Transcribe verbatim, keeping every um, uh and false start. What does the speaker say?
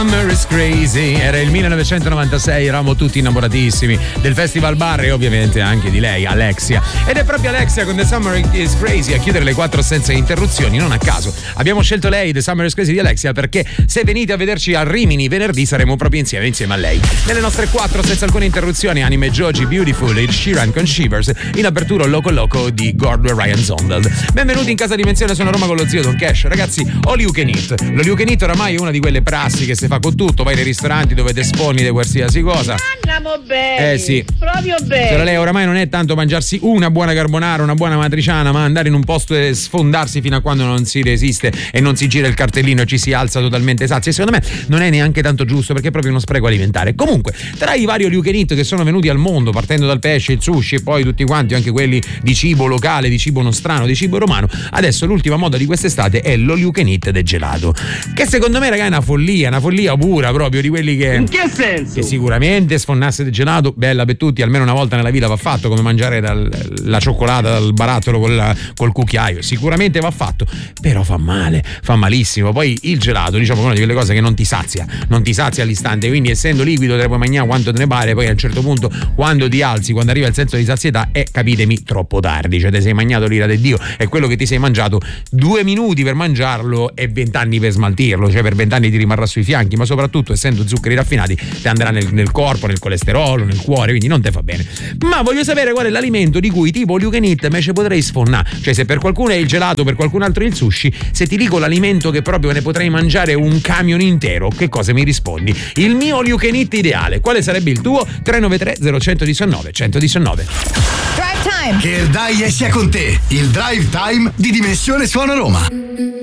Summer is Crazy, era il millenovecentonovantasei, eravamo tutti innamoratissimi del Festival Bar e ovviamente anche di lei, Alexia. Ed è proprio Alexia con The Summer is Crazy a chiudere le quattro senza interruzioni, non a caso. Abbiamo scelto lei, The Summer is Crazy di Alexia, perché se venite a vederci a Rimini venerdì saremo proprio insieme, insieme a lei. Nelle nostre quattro senza alcune interruzioni, Anime Joji, Beautiful e Sheeran con Shivers, in apertura Loco Loco di Gordon Ryan Zondel. Benvenuti in Casa Dimensione, sono Roma con lo zio Don Cash. Ragazzi, all you can eat. Lo you can eat oramai è una di quelle prassi che si fa con tutto, vai nei ristoranti dove te sfondi di qualsiasi cosa. Andiamo bene. Eh sì. Proprio bene. Per lei oramai non è tanto mangiarsi una buona carbonara, una buona matriciana, ma andare in un posto e sfondarsi fino a quando non si resiste e non si gira il cartellino e ci si alza totalmente sazi. E secondo me non è neanche tanto giusto, perché è proprio uno spreco alimentare. Comunque, tra i vari all you can eat che sono venuti al mondo, partendo dal pesce, il sushi e poi tutti quanti, anche quelli di cibo locale, di cibo nostrano, di cibo romano, adesso l'ultima moda di quest'estate è l'all you can eat del gelato, che secondo me, raga, è una follia, una follia pura proprio, di quelli che in che senso? Che sicuramente sfondasse del gelato, bella per tutti, almeno una volta nella vita va fatto, come mangiare dal, la cioccolata dal barattolo col, col cucchiaio, sicuramente va fatto, però fa male, fa malissimo. Poi il gelato, diciamo, è una di quelle cose che non ti sazia, non ti sazia all'istante, quindi essendo liquido te ne puoi mangiare quanto te ne pare, poi a un certo punto quando ti alzi, quando arriva il senso di sazietà, è, capitemi, troppo tardi, cioè ti sei mangiato l'ira di Dio, è quello che ti sei mangiato due minuti per mangiarlo e vent'anni per smaltirlo, cioè per vent'anni ti rimarrà sui fianchi, ma soprattutto essendo zuccheri raffinati ti andrà nel, nel corpo, nel colesterolo, nel cuore, quindi non te fa bene. Ma voglio sapere qual è l'alimento di cui tipo all you can eat invece potrei sfonnare, cioè se per qualcuno è il gelato, per qualcun altro è il sushi, se ti dico l'alimento che proprio ne potrei mangiare un camion intero, che cosa mi rispondi? Il mio all you can eat ideale, quale sarebbe il tuo? tre nove tre zero uno uno uno uno uno nove. Drive Time, che il dai sia con te, il Drive Time di Dimensione Suona Roma.